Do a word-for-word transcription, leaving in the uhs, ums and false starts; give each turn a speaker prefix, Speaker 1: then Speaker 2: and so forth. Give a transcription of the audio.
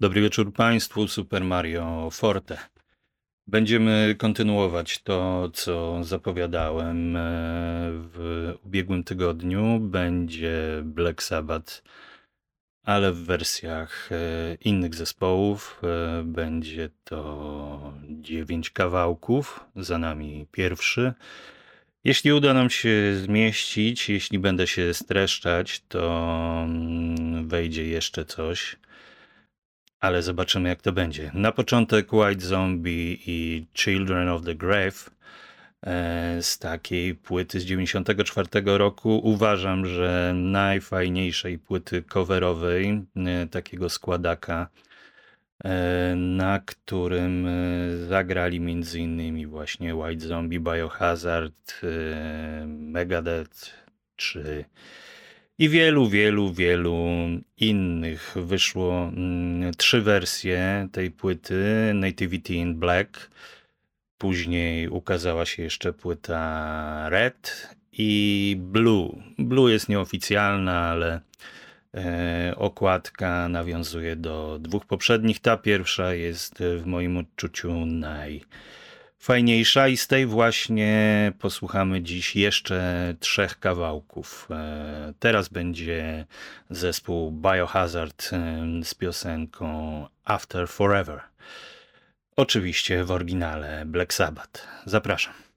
Speaker 1: Dobry wieczór Państwu, Super Mario Forte. Będziemy kontynuować to, co zapowiadałem e, w ubiegłym tygodniu. Będzie Black Sabbath, ale w wersjach e, innych zespołów. E, Będzie to dziewięć kawałków, za nami pierwszy. Jeśli uda nam się zmieścić, jeśli będę się streszczać, to mm, wejdzie jeszcze coś. Ale zobaczymy, jak to będzie. Na początek White Zombie i Children of the Grave e, z takiej płyty z dziewięćdziesiątego czwartego roku. Uważam, że najfajniejszej płyty coverowej, e, takiego składaka, e, na którym e, zagrali między innymi właśnie White Zombie, Biohazard, e, Megadeth czy i wielu, wielu, wielu innych. Wyszło mm, trzy wersje tej płyty, Nativity in Black. Później ukazała się jeszcze płyta Red i Blue. Blue jest nieoficjalna, ale e, okładka nawiązuje do dwóch poprzednich. Ta pierwsza jest w moim odczuciu najfajniejsza i z tej właśnie posłuchamy dziś jeszcze trzech kawałków. E, Teraz będzie zespół Biohazard e, z piosenką After Forever. Oczywiście w oryginale Black Sabbath. Zapraszam.